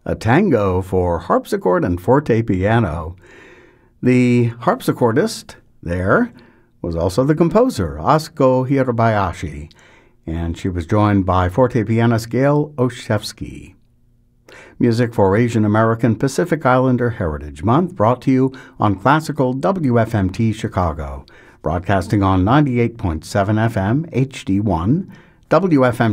a tango for harpsichord and forte piano. The harpsichordist there was also the composer, Asuko Hirabayashi, and she was joined by forte pianist Gail Oshevsky. Music for Asian American Pacific Islander Heritage Month, brought to you on Classical WFMT Chicago, broadcasting on 98.7 FM HD1, WFMT